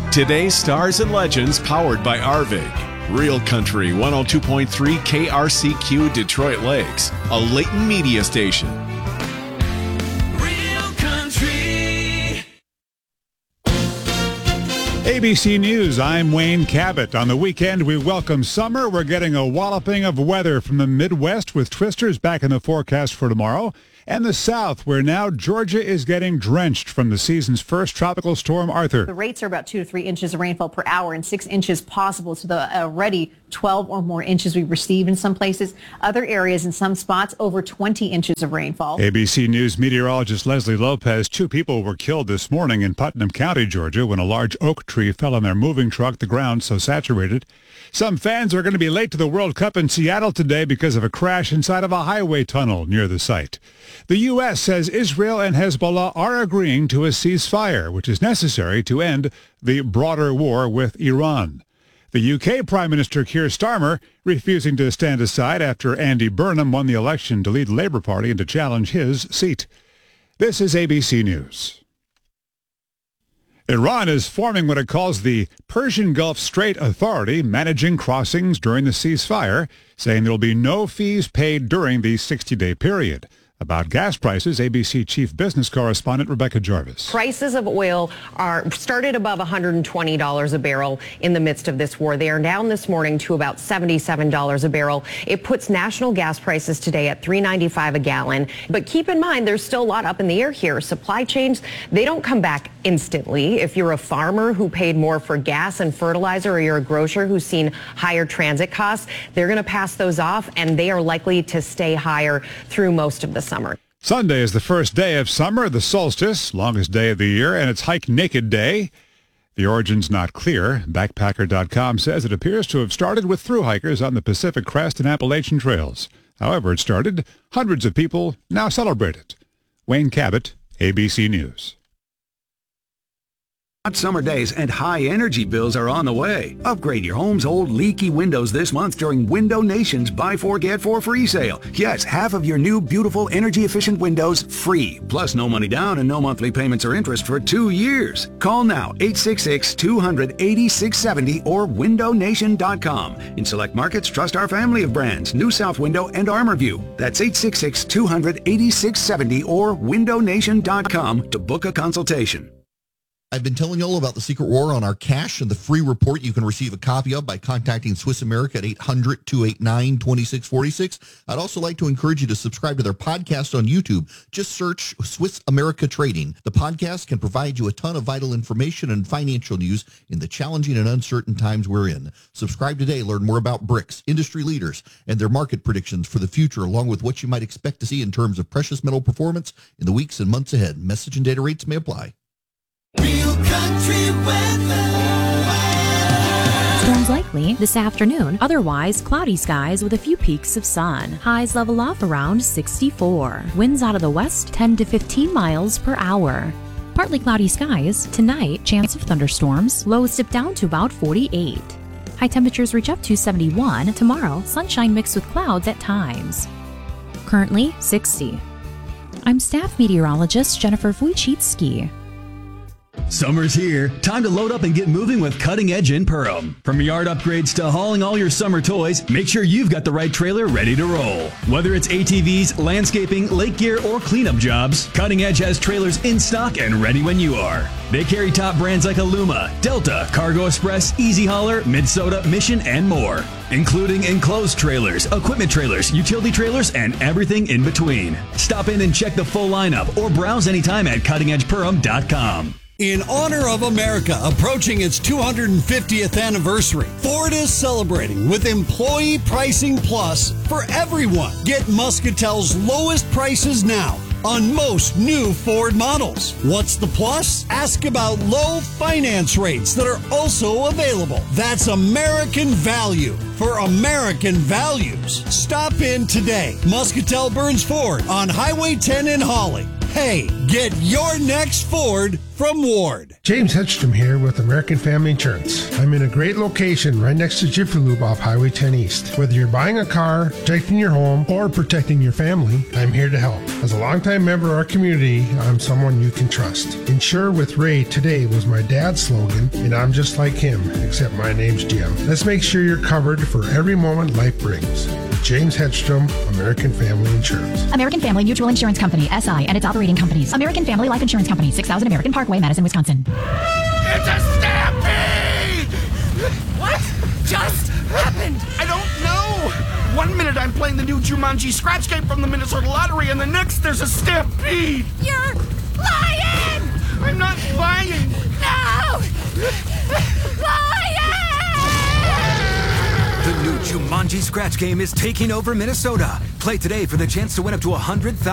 Today's Stars and Legends powered by Arvig. Real Country 102.3 KRCQ Detroit Lakes, a Leighton Media station. Real Country. ABC News, I'm Wayne Cabot. On the weekend, we welcome summer. We're getting a walloping of weather from the Midwest with twisters back in the forecast for tomorrow. And the South, where now Georgia is getting drenched from the season's first tropical storm, Arthur. The rates are about 2 to 3 inches of rainfall per hour and 6 inches possible to the already 12 or more inches we've received in some places. Other areas in some spots over 20 inches of rainfall. ABC News meteorologist Leslie Lopez. 2 people were killed this morning in Putnam County, Georgia, when a large oak tree fell on their moving truck, the ground so saturated. Some fans are going to be late to the World Cup in Seattle today because of a crash inside of a highway tunnel near the site. The U.S. says Israel and Hezbollah are agreeing to a ceasefire, which is necessary to end the broader war with Iran. The U.K. Prime Minister Keir Starmer refusing to stand aside after Andy Burnham won the election to lead the Labour Party and to challenge his seat. This is ABC News. Iran is forming what it calls the Persian Gulf Strait Authority, managing crossings during the ceasefire, saying there will be no fees paid during the 60-day period. About gas prices, ABC Chief Business Correspondent Rebecca Jarvis. Prices of oil are started above $120 a barrel in the midst of this war. They are down this morning to about $77 a barrel. It puts national gas prices today at $3.95 a gallon. But keep in mind, there's still a lot up in the air here. Supply chains, they don't come back instantly. If you're a farmer who paid more for gas and fertilizer, or you're a grocer who's seen higher transit costs, they're going to pass those off, and they are likely to stay higher through most of the summer. Sunday is the first day of summer, the solstice, longest day of the year, and it's Hike Naked Day. The origin's not clear. Backpacker.com says it appears to have started with thru hikers on the Pacific Crest and Appalachian trails. However it started, hundreds of people now celebrate it. Wayne Cabot, ABC News. Hot summer days and high energy bills are on the way. Upgrade your home's old leaky windows this month during Window Nation's Buy 4 Get 4 free sale. Yes, half of your new beautiful energy efficient windows free. Plus no money down and no monthly payments or interest for 2 years. Call now 866-200-8670 or windownation.com. In select markets, trust our family of brands, New South Window and ArmorView. That's 866-200-8670 or windownation.com to book a consultation. I've been telling you all about the Secret War on our cash and the free report you can receive a copy of by contacting Swiss America at 800-289-2646. I'd also like to encourage you to subscribe to their podcast on YouTube. Just search Swiss America Trading. The podcast can provide you a ton of vital information and financial news in the challenging and uncertain times we're in. Subscribe today. Learn more about BRICS, industry leaders, and their market predictions for the future, along with what you might expect to see in terms of precious metal performance in the weeks and months ahead. Message and data rates may apply. Real Country weather. Storms likely this afternoon. Otherwise, cloudy skies with a few peaks of sun. Highs level off around 64. Winds out of the west 10 to 15 miles per hour. Partly cloudy skies. Tonight, chance of thunderstorms. Lows dip down to about 48. High temperatures reach up to 71. Tomorrow, sunshine mixed with clouds at times. Currently, 60. I'm staff meteorologist Jennifer Wojcicki. Summer's here. Time to load up and get moving with Cutting Edge in Perham. From yard upgrades to hauling all your summer toys, make sure you've got the right trailer ready to roll. Whether it's ATVs, landscaping, lake gear, or cleanup jobs, Cutting Edge has trailers in stock and ready when you are. They carry top brands like Aluma, Delta, Cargo Express, Easy Hauler, Minnesota, Mission, and more, including enclosed trailers, equipment trailers, utility trailers, and everything in between. Stop in and check the full lineup or browse anytime at cuttingedgeperham.com. In honor of America approaching its 250th anniversary, Ford is celebrating with Employee Pricing Plus for everyone. Get Muscatel's lowest prices now on most new Ford models. What's the plus? Ask about low finance rates that are also available. That's American value for American values. Stop in today. Muscatel Burns Ford on Highway 10 in Holly. Hey, get your next Ford from Ward. James Hedstrom here with American Family Insurance. I'm in a great location right next to Jiffy Lube off Highway 10 East. Whether you're buying a car, protecting your home, or protecting your family, I'm here to help. As a longtime member of our community, I'm someone you can trust. Insure with Ray today was my dad's slogan, and I'm just like him, except my name's Jim. Let's make sure you're covered for every moment life brings. James Hedstrom, American Family Insurance. American Family Mutual Insurance Company, SI, and its operating companies. American Family Life Insurance Company, 6000 American Parkway, Madison, Wisconsin. It's a stampede! What just happened? I don't know. 1 minute I'm playing the new Jumanji scratch game from the Minnesota Lottery, and the next there's a stampede. You're lying! I'm not lying. No! Lying! The new Jumanji scratch game is taking over Minnesota. Play today for the chance to win up to $100,000.